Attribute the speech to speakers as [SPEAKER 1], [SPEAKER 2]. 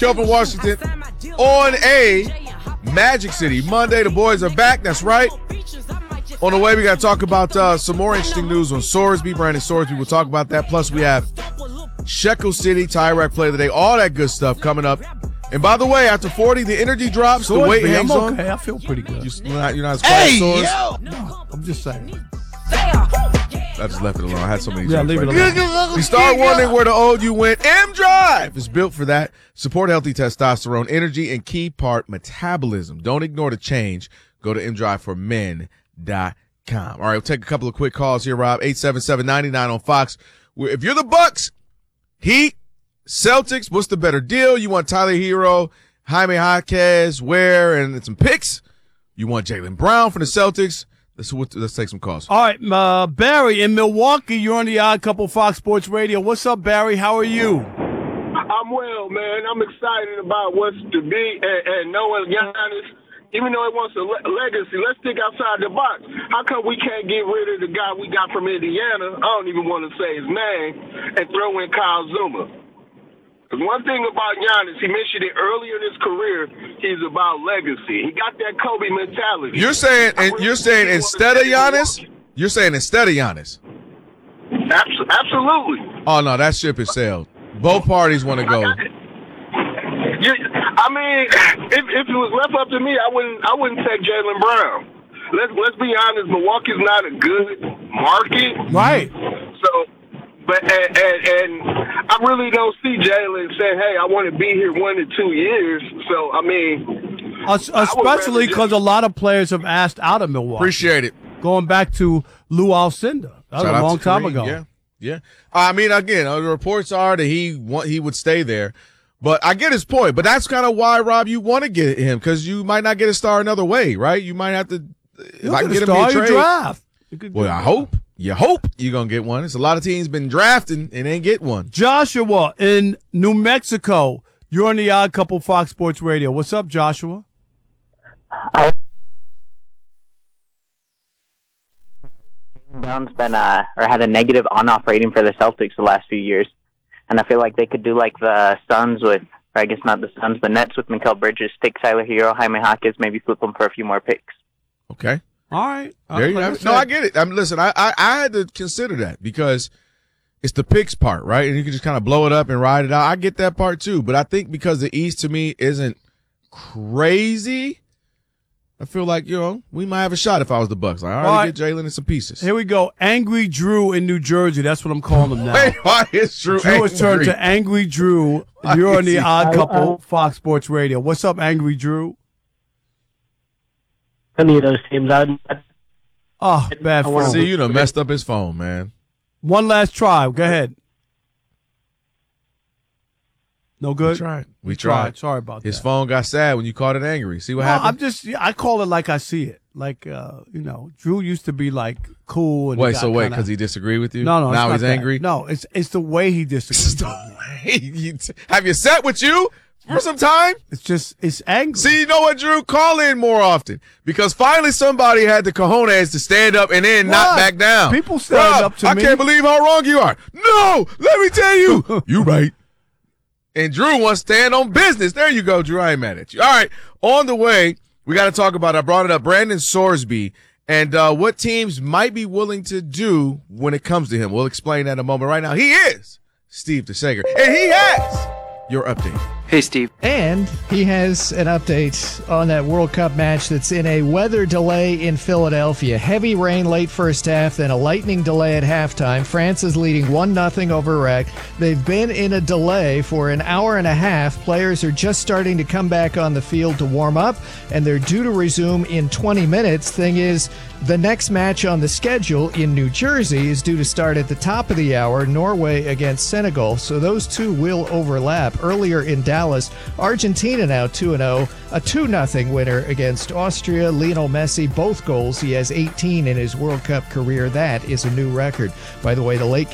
[SPEAKER 1] Kelvin Washington on a Magic City Monday. The boys are back. That's right. On the way, we got to talk about some more interesting news on Sorsby. Brandon Sorsby. We'll talk about that. Plus, we have Shekel City, Tyrek Play of the Day. All that good stuff coming up. And by the way, after 40, the energy drops. The weight hangs on.
[SPEAKER 2] Okay, I feel pretty good.
[SPEAKER 1] You're not as quiet as Sors?
[SPEAKER 2] No, I'm just saying.
[SPEAKER 1] I just left it alone. I had so many.
[SPEAKER 2] Yeah, leave it alone.
[SPEAKER 1] You start wondering where the old you went. M-Drive is built for that. Support healthy testosterone, energy, and key part metabolism. Don't ignore the change. Go to mdriveformen.com. All right, we'll take a couple of quick calls here, Rob. 877-99 on Fox. If you're the Bucks, Heat, Celtics, what's the better deal? You want Tyler Hero, Jaime Jaquez, Ware, and some picks? You want Jaylen Brown from the Celtics? Let's take some calls.
[SPEAKER 2] All right, Barry in Milwaukee, you're on the Odd Couple Fox Sports Radio. What's up, Barry? How are you?
[SPEAKER 3] I'm well, man. I'm excited about what's to be and knowing Giannis, even though he wants a legacy, let's think outside the box. How come we can't get rid of the guy we got from Indiana? I don't even want to say his name, and throw in Kyle Zuma. Because one thing about Giannis, he mentioned it earlier in his career, he's about legacy. He got that Kobe mentality.
[SPEAKER 1] You're saying instead of Giannis? You're saying instead of Giannis?
[SPEAKER 3] Absolutely.
[SPEAKER 1] Oh, no, that ship has sailed. Both parties want to go.
[SPEAKER 3] I mean, if it was left up to me, I wouldn't take Jaylen Brown. Let's be honest, Milwaukee's not a good market.
[SPEAKER 2] Right.
[SPEAKER 3] So, but and I really don't see Jaylen saying, "Hey, I want to be here 1 to 2 years." So, I mean,
[SPEAKER 2] especially because a lot of players have asked out of Milwaukee.
[SPEAKER 1] Appreciate it.
[SPEAKER 2] Going back to Lou Alcindor. That was a long time ago.
[SPEAKER 1] Yeah. I mean, again, the reports are that he would stay there. But I get his point. But that's kind of why, Rob, you want to get him, because you might not get a star another way, right? You might have to if I can get him in a trade.
[SPEAKER 2] Draft.
[SPEAKER 1] Well, I hope. You hope you're going to get one. It's a lot of teams been drafting and ain't get one.
[SPEAKER 2] Joshua in New Mexico. You're on the Odd Couple Fox Sports Radio. What's up, Joshua?
[SPEAKER 4] Brown's been or had a negative on-off rating for the Celtics the last few years, and I feel like they could do like the Suns with, or I guess not the Suns, the Nets with Mikal Bridges, take Tyler Hero, Jaime Jaquez, maybe flip them for a few more picks.
[SPEAKER 1] Okay.
[SPEAKER 2] All right.
[SPEAKER 1] There you have it. No, I get it. Listen, I had to consider that because it's the picks part, right? And you can just kind of blow it up and ride it out. I get that part too, but I think because the East to me isn't crazy, I feel like, we might have a shot if I was the Bucks. Like, all right, get Jaylen in some pieces.
[SPEAKER 2] Here we go. Angry Drew in New Jersey. That's what I'm calling him now.
[SPEAKER 1] Wait, why is Drew
[SPEAKER 2] has turned to Angry Drew. You're on the Odd Couple Fox Sports Radio. What's up, Angry Drew?
[SPEAKER 5] Any of those teams.
[SPEAKER 2] Bad phone.
[SPEAKER 1] See, you done messed up his phone, man.
[SPEAKER 2] One last try. Go ahead. No good?
[SPEAKER 1] We tried.
[SPEAKER 2] Sorry about that.
[SPEAKER 1] His phone got sad when you called it angry. See what happened?
[SPEAKER 2] I call it like I see it. Like, Drew used to be like cool. And
[SPEAKER 1] because he disagreed with you?
[SPEAKER 2] No.
[SPEAKER 1] Now he's angry?
[SPEAKER 2] No, it's the way he disagrees.
[SPEAKER 1] Have you sat with you for some time?
[SPEAKER 2] It's angry.
[SPEAKER 1] See, you know what, Drew? Call in more often because finally somebody had the cojones to stand up and then not back down.
[SPEAKER 2] People stand up to me.
[SPEAKER 1] I can't believe how wrong you are. No, let me tell you. You right. And Drew wants to stand on business. There you go, Drew. I ain't mad at you. All right. On the way, we got to talk about, I brought it up, Brandon Sorsby and what teams might be willing to do when it comes to him. We'll explain that in a moment. Right now, he is Steve DeSager, and he has your update.
[SPEAKER 6] Hey, Steve.
[SPEAKER 7] And he has an update on that World Cup match that's in a weather delay in Philadelphia. Heavy rain late first half, then a lightning delay at halftime. France is leading 1-0 over Iraq. They've been in a delay for an hour and a half. Players are just starting to come back on the field to warm up, and they're due to resume in 20 minutes. Thing is, the next match on the schedule in New Jersey is due to start at the top of the hour, Norway against Senegal, so those two will overlap. Earlier in Dallas, Argentina now 2-0, a 2-0 winner against Austria. Lionel Messi, both goals. He has 18 in his World Cup career. That is a new record. By the way, the late